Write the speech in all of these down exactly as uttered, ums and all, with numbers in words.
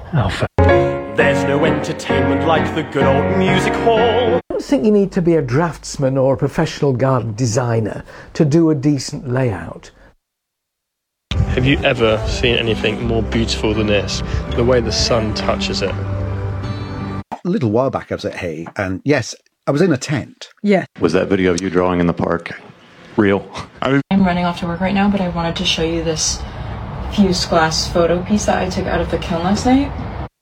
Alpha. There's no entertainment like the good old music hall. I don't think you need to be a draftsman or a professional garden designer to do a decent layout. Have you ever seen anything more beautiful than this? The way the sun touches it. A little while back I was at Hay, and yes, I was in a tent. Yeah. Was that video of you drawing in the park real? I'm running off to work right now, but I wanted to show you this fused glass photo piece that I took out of the kiln last night.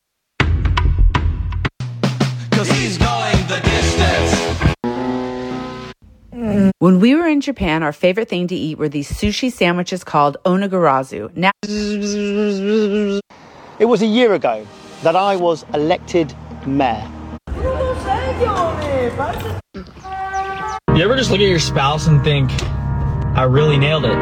Cause he's going the distance. When we were in Japan, our favorite thing to eat were these sushi sandwiches called onigarazu. Now, it was a year ago that I was elected mayor. You ever just look at your spouse and think, I really nailed it?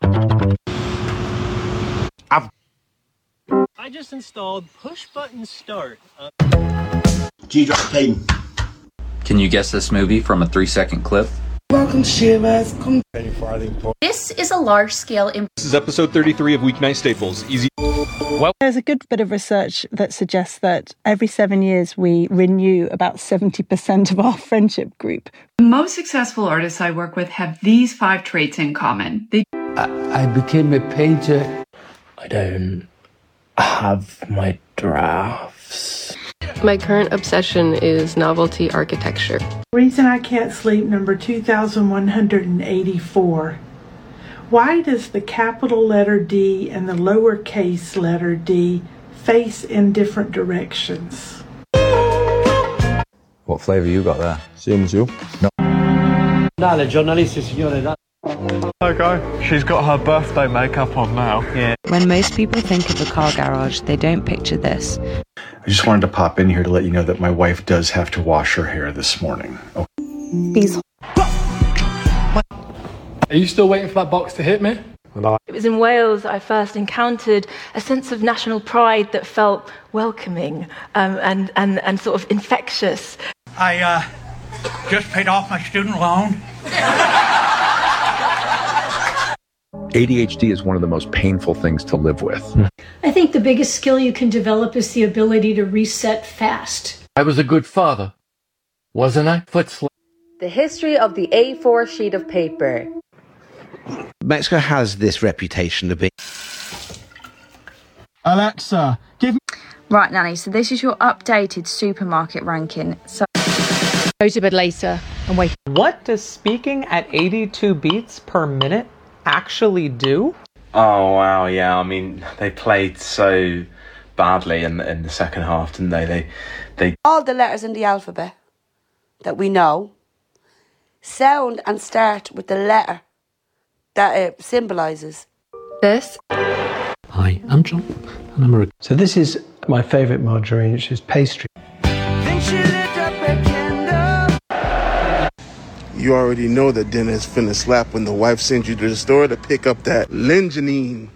I've I just installed push button start. Uh- G-Drop Payne. Can you guess this movie from a three second clip? Welcome, Shivers. Come. This is a large-scale. Imp- this is episode thirty-three of Weeknight Staples. Easy. Well, there's a good bit of research that suggests that every seven years we renew about seventy percent of our friendship group. The most successful artists I work with have these five traits in common. They. I, I became a painter. I don't have my drafts. My current obsession is novelty architecture. Reason I can't sleep, number two thousand one hundred eighty-four. Why does the capital letter D and the lowercase letter d face in different directions? What flavour you got there? Same as you. No. Dale, giornalisti, signore, dale. Okay, she's got her birthday makeup on now. Yeah. When most people think of a car garage, they don't picture this. I just wanted to pop in here to let you know that my wife does have to wash her hair this morning. Okay. These. Are you still waiting for that box to hit me? It was in Wales I first encountered a sense of national pride that felt welcoming um, and, and, and sort of infectious. I uh, just paid off my student loan. A D H D is one of the most painful things to live with. I think the biggest skill you can develop is the ability to reset fast. I was a good father, wasn't I? Foot sl- The history of the A four sheet of paper. Mexico has this reputation to be... Alexa, give me... Right, Nanny, so this is your updated supermarket ranking. So go to bed later and wait. What does speaking at eighty-two beats per minute actually do? Oh, wow, yeah. I mean, they played so badly in the, in the second half, didn't they? They, they... All the letters in the alphabet that we know sound and start with the letter that it symbolises. This. Hi, I'm John, and I'm a... So this is my favourite margarine, which is pastry. You already know that dinner is finna slap when the wife sends you to the store to pick up that lingenine.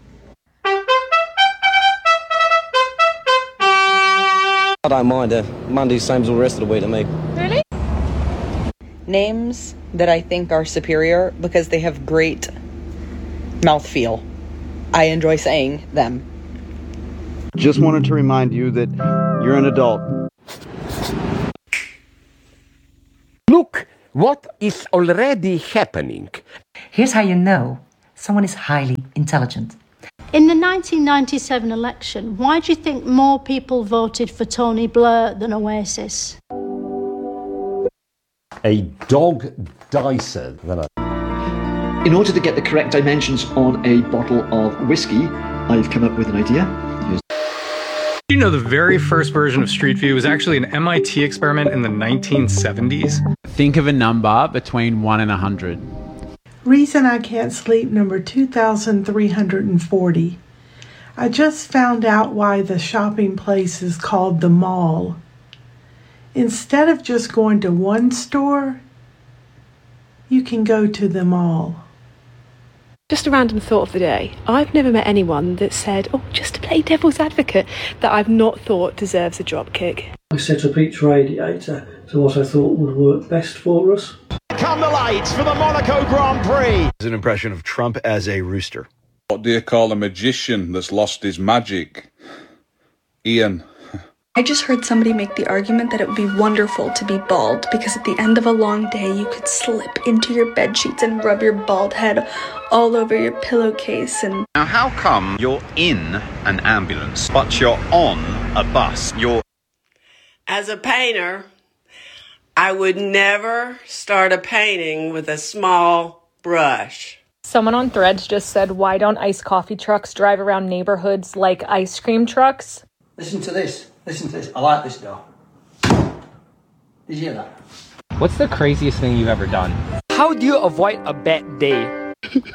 I don't mind. Uh, Monday's same as the rest of the week to me. Really? Names that I think are superior because they have great mouthfeel. I enjoy saying them. Just wanted to remind you that you're an adult. Look what is already happening. Here's how you know someone is highly intelligent. In the nineteen ninety-seven election, why do you think more people voted for Tony Blair than Oasis? A dog dicer than a... In order to get the correct dimensions on a bottle of whiskey, I've come up with an idea. Here's You know, the very first version of Street View was actually an M I T experiment in the nineteen seventies. Think of a number between one and a hundred. Reason I can't sleep, number two thousand three hundred forty. I just found out why the shopping place is called the mall. Instead of just going to one store, you can go to them all. Just a random thought of the day. I've never met anyone that said, oh, just to play devil's advocate, that I've not thought deserves a drop kick. I set up each radiator to what I thought would work best for us. Come the lights for the Monaco Grand Prix. It's an impression of Trump as a rooster. What do you call a magician that's lost his magic? Ian. I just heard somebody make the argument that it would be wonderful to be bald because at the end of a long day you could slip into your bedsheets and rub your bald head all over your pillowcase and... Now how come you're in an ambulance but you're on a bus? You're... As a painter, I would never start a painting with a small brush. Someone on Threads just said, why don't iced coffee trucks drive around neighborhoods like ice cream trucks? Listen to this. Listen to this. I like this door. Did you hear that? What's the craziest thing you've ever done? How do you avoid a bad day?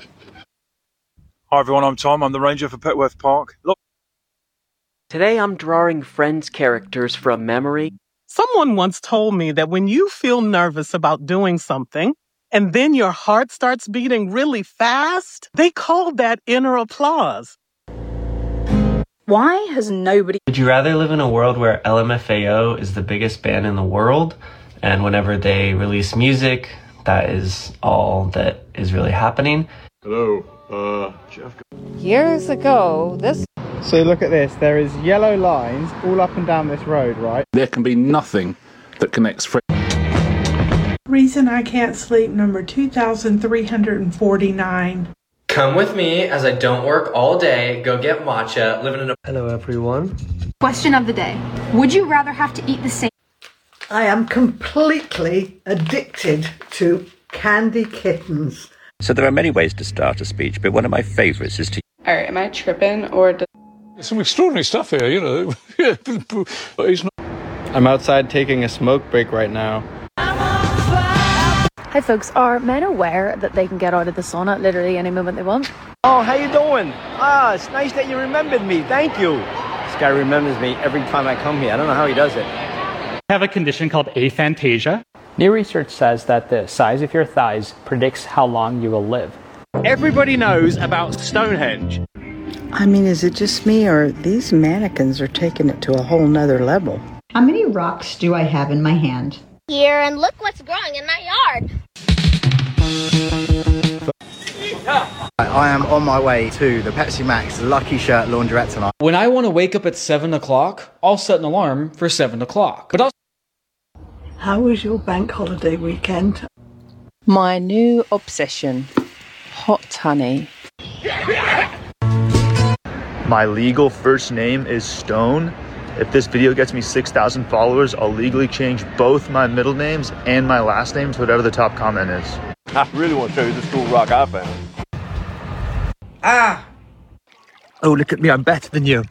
Hi everyone, I'm Tom. I'm the ranger for Petworth Park. Look. Today I'm drawing Friends characters from memory. Someone once told me that when you feel nervous about doing something, and then your heart starts beating really fast, they call that inner applause. Why has nobody... Would you rather live in a world where L M F A O is the biggest band in the world, and whenever they release music, that is all that is really happening? Hello, uh, Jeff. Years ago, this... So look at this, there is yellow lines all up and down this road, right? There can be nothing that connects friends. Reason I Can't Sleep number two thousand three hundred forty-nine. Come with me as I don't work all day, go get matcha, living in a... Hello everyone. Question of the day. Would you rather have to eat the same... I am completely addicted to candy kittens. So there are many ways to start a speech, but one of my favourites is to... Alright, am I tripping or... Do- There's some extraordinary stuff here, you know. But he's not... I'm outside taking a smoke break right now. Hi folks, are men aware that they can get out of the sauna literally any moment they want? Oh, how you doing? Ah, it's nice that you remembered me. Thank you. This guy remembers me every time I come here. I don't know how he does it. I have a condition called aphantasia. New research says that the size of your thighs predicts how long you will live. Everybody knows about Stonehenge. I mean, is it just me or these mannequins are taking it to a whole nother level? How many rocks do I have in my hand? Here, and look what's growing in my yard. I am on my way to the Pepsi Max Lucky Shirt laundrette tonight. When I want to wake up at seven o'clock, I'll set an alarm for seven o'clock. But I'll... How was your bank holiday weekend? My new obsession, hot honey. My legal first name is Stone. If this video gets me six thousand followers, I'll legally change both my middle names and my last name to whatever the top comment is. I really want to show you this cool rock I found. Ah! Oh, look at me, I'm better than you.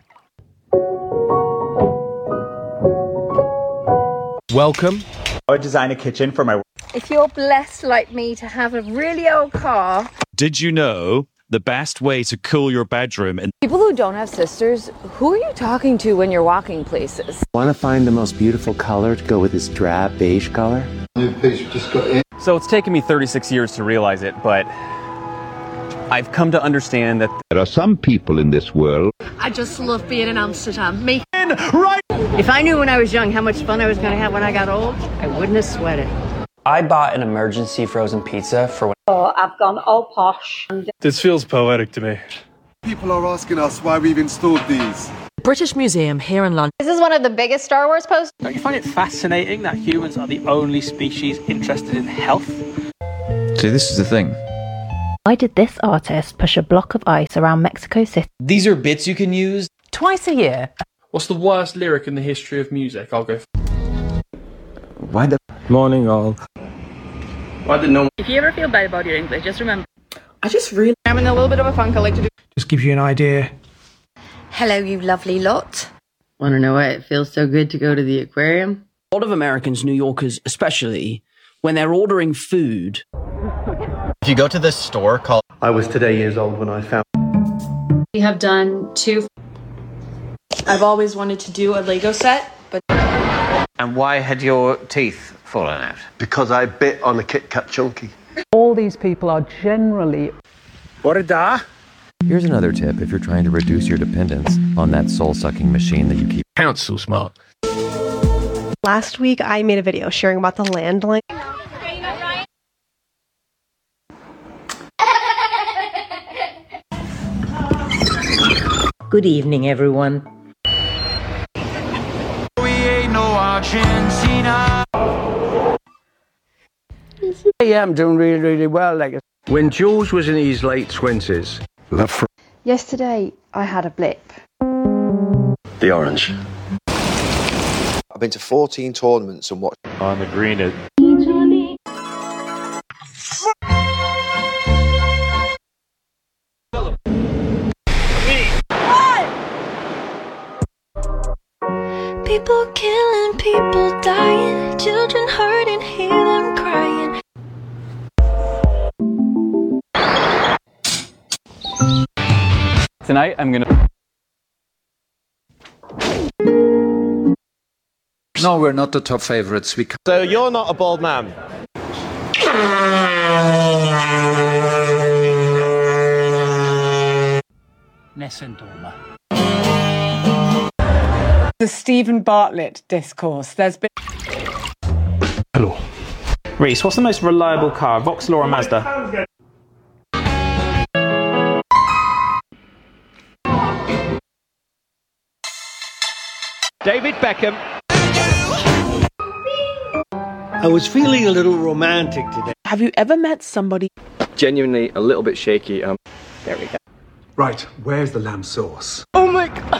Welcome. I design a kitchen for my... If you're blessed like me to have a really old car... Did you know the best way to cool your bedroom... and People who don't have sisters, who are you talking to when you're walking places? Want to find the most beautiful color to go with this drab beige color? New piece just got in. So it's taken me thirty-six years to realize it, but I've come to understand that there are some people in this world. I just love being in Amsterdam. Me. Right. If I knew when I was young how much fun I was going to have when I got old, I wouldn't have sweated. I bought an emergency frozen pizza for when... Oh, I've gone all posh. This feels poetic to me. People are asking us why we've installed these. British Museum here in London. This is one of the biggest Star Wars posters. Don't you find it fascinating that humans are the only species interested in health? See, this is the thing. Why did this artist push a block of ice around Mexico City? These are bits you can use twice a year. What's the worst lyric in the history of music? I'll go. Why the morning all? Why did no one... If you ever feel bad about your English, just remember. I just really... I'm in a little bit of a funk. I like to do... Just gives you an idea. Hello, you lovely lot. Want to know why it feels so good to go to the aquarium? A lot of Americans, New Yorkers especially, when they're ordering food... If you go to this store called... I was today years old when I found... We have done two... I've always wanted to do a Lego set, but... And why had your teeth fallen out? Because I bit on a Kit Kat Chunky. All these people are generally... What a da! Here's another tip if you're trying to reduce your dependence on that soul-sucking machine that you keep. Count so smart. Last week, I made a video sharing about the landline. Good evening, everyone. Argentina. Yeah, I'm doing really, really well. Like when George was in his late twenties. Yesterday, I had a blip. The orange. I've been to fourteen tournaments and watched. On the green it. People killing, people dying, children hurting, hear them crying. Tonight I'm gonna... No, we're not the top favorites. We So you're not a bald man? Nessendorma. The Stephen Bartlett discourse. There's been... Hello. Reese, what's the most reliable car, Vauxhall or a Mazda? David Beckham. I was feeling a little romantic today. Have you ever met somebody... Genuinely a little bit shaky. Um, there we go. Right, where's the lamb sauce? Oh my God.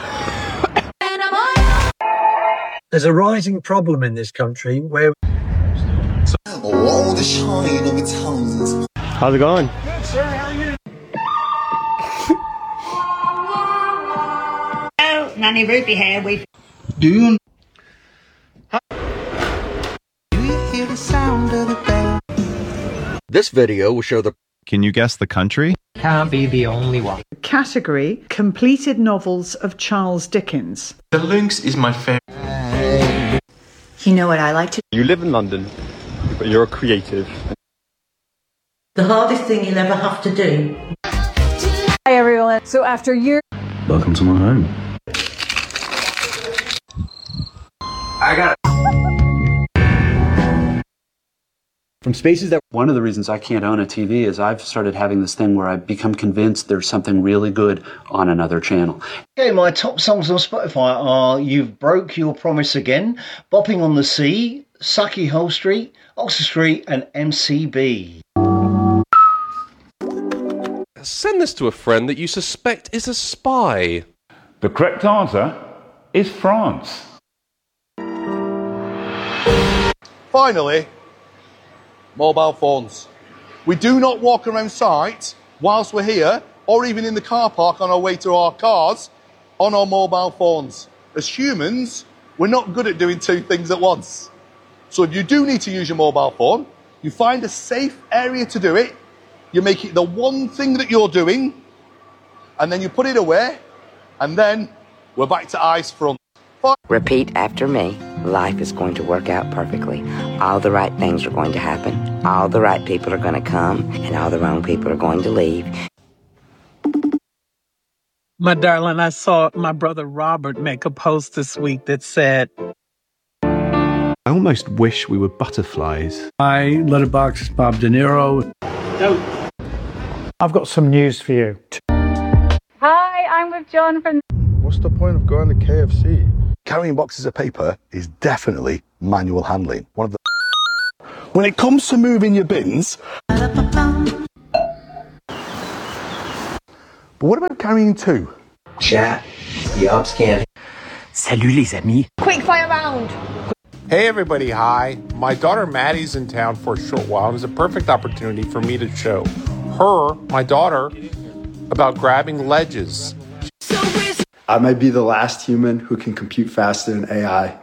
There's a rising problem in this country where... All the shine of its tongues. How's it going? Good, sir. How are you? Oh, Nanny Ruby here. We. Do you? Do you hear the sound of the bell? This video will show the... Can you guess the country? Can't be the only one. Category: completed novels of Charles Dickens. The Lynx is my favorite. You know what I like to do? You live in London, but you're a creative. The hardest thing you'll ever have to do. Hi everyone. So after years... Welcome to my home. I got it. From spaces that... One of the reasons I can't own a T V is I've started having this thing where I've become convinced there's something really good on another channel. Okay, my top songs on Spotify are You've Broke Your Promise Again, Bopping on the Sea, Sucky Hole Street, Oxford Street and M C B. Send this to a friend that you suspect is a spy. The correct answer is France. Finally, mobile phones. We do not walk around site whilst we're here, or even in the car park on our way to our cars, on our mobile phones. As humans, we're not good at doing two things at once. So if you do need to use your mobile phone, you find a safe area to do it, you make it the one thing that you're doing, and then you put it away, and then we're back to ice front. Repeat after me. Life is going to work out perfectly. All the right things are going to happen. All the right people are going to come, and all the wrong people are going to leave. My darling, I saw my brother Robert make a post this week that said, I almost wish we were butterflies. I letterbox Bob De Niro. I've got some news for you. Hi, I'm with John from... What's the point of going to K F C? Carrying boxes of paper is definitely manual handling. One of the... When it comes to moving your bins... But what about carrying two? Chat. The ops can. Salut les amis. Quick fire round. Hey everybody, hi. My daughter Maddie's in town for a short while and it's a perfect opportunity for me to show her, my daughter, about grabbing ledges. I might be the last human who can compute faster than A I.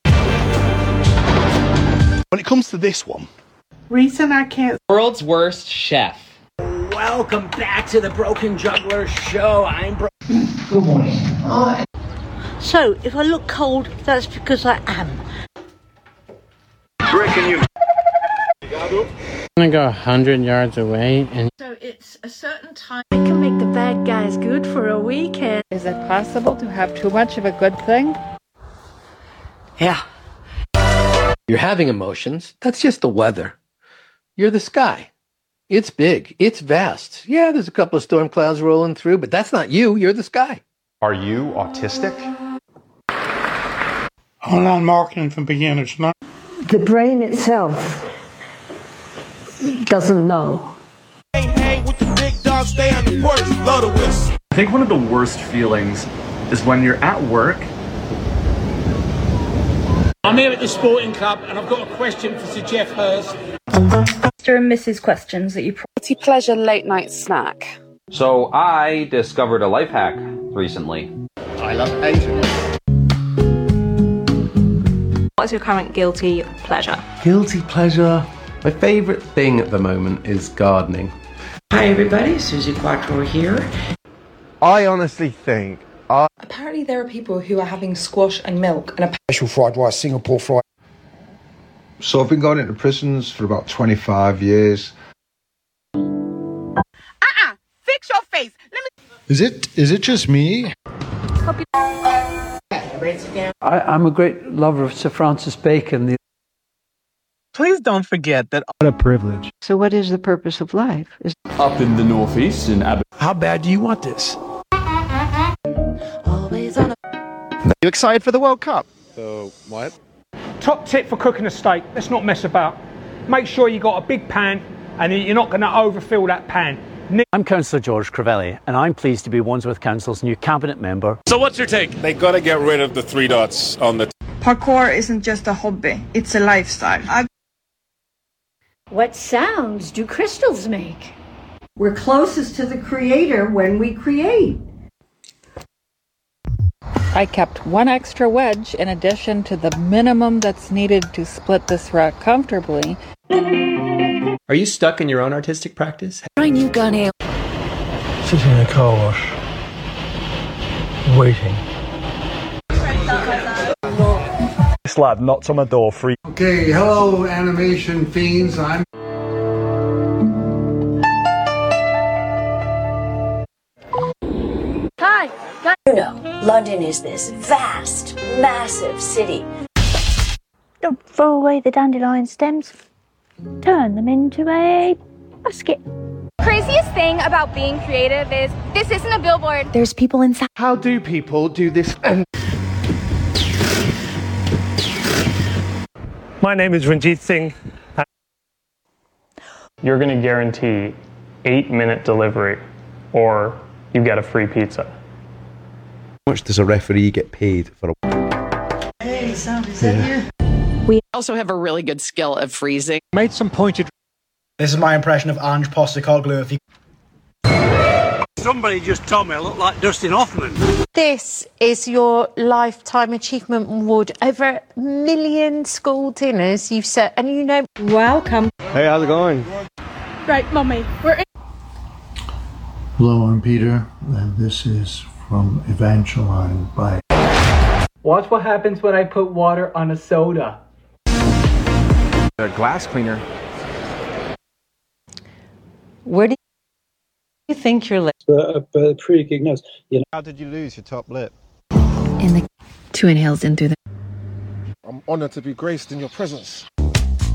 When it comes to this one... Reason I can't... World's worst chef. Welcome back to the Broken Juggler Show. I'm Bro... Good morning. Uh, So, if I look cold, that's because I am. Breaking you. I'm gonna go a hundred yards away and... So it's a certain time. I can make the bad guys good for a weekend. Is it possible to have too much of a good thing? Yeah. You're having emotions. That's just the weather. You're the sky. It's big. It's vast. Yeah, there's a couple of storm clouds rolling through, but that's not you. You're the sky. Are you autistic? Online marketing for beginners. No? The brain itself doesn't know. Hey, hey, with the big dog, stay on the porch, blow the whistle. I think one of the worst feelings is when you're at work. I'm here at the sporting club and I've got a question for Sir Geoff Hurst. Mister and Missus Questions that you Guilty pleasure late night snack. So I discovered a life hack recently. I love Asian. What's your current guilty pleasure? Guilty pleasure. My favourite thing at the moment is gardening. Hi everybody, Susie Quattro here. I honestly think I... Apparently there are people who are having squash and milk and a special fried rice, Singapore fried. So I've been going into prisons for about twenty-five years. Uh-uh! Fix your face! Let me... Is it, is it just me? I, I'm a great lover of Sir Francis Bacon. The Please don't forget that. What a privilege. So what is the purpose of life? Is Up in the northeast in Abbott. How bad do you want this? always on a... You excited for the World Cup? So, what? Top tip for cooking a steak, let's not mess about. Make sure you got a big pan and you're not going to overfill that pan. I'm Councillor George Crivelli, and I'm pleased to be Wandsworth Council's new cabinet member. So what's your take? They gotta get rid of the three dots on the... Parkour isn't just a hobby, it's a lifestyle. I've... What sounds do crystals make? we're closest to the creator when we create. I kept one extra wedge in addition to the minimum that's needed to split this rack comfortably. Are you stuck in your own artistic practice? My new gun ale. Sitting in a car wash, waiting. This lad knocked on my door free. Okay, hello animation fiends, I'm... Hi, guys. You know, London is this vast, massive city. Don't throw away the dandelion stems. Turn them into a basket. Craziest thing about being creative is this isn't a billboard. There's people inside. How do people do this? And my name is Ranjit Singh. You're going to guarantee eight minute delivery or you get a free pizza. How much does a referee get paid for a... Hey, Sam, is that Yeah. you? We also have a really good skill of freezing. made some pointed... This is my impression of Ange Postecoglou. If you... Somebody just told me I look like Dustin Hoffman. This is your Lifetime Achievement Award. Over a million school dinners you've set, and you know... Welcome. Hey, how's it going? Right, Mummy, we're in... Hello, I'm Peter, and this is from Evangeline by... Watch what happens when I put water on a soda. A glass cleaner. Where do you think you're... A, a pretty good nose. You know. How did you lose your top lip? In the... Two inhales in through the... I'm honoured to be graced in your presence.